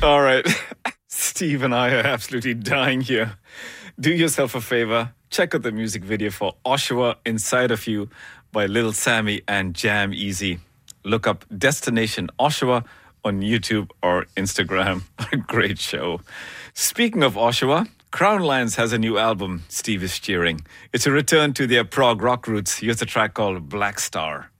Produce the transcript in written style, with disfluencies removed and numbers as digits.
All right. Steve and I are absolutely dying here. Do yourself a favor. Check out the music video for Oshawa Inside of You by Lil Sammy and Jam Easy. Look up Destination Oshawa on YouTube or Instagram. A great show. Speaking of Oshawa, Crown Lions has a new album Steve is cheering. It's a return to their prog rock roots. Here's a track called Black Star.